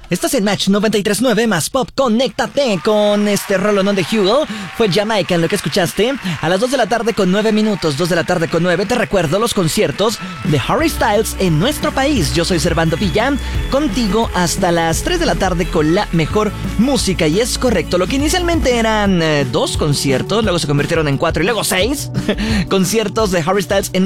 Estás en Match 93.9 más Pop. Conéctate con este rolonón de Hugo. Fue Jamaica en lo que escuchaste. A las 2 de la tarde con 9 minutos, 2 de la tarde con 9. Te recuerdo los conciertos de Harry Styles en nuestro país. Yo soy Servando Villa, contigo hasta las 3 de la tarde con la mejor música. Y es correcto, lo que inicialmente eran 2 conciertos, luego se convirtieron en 4 y luego 6 conciertos de Harry Styles en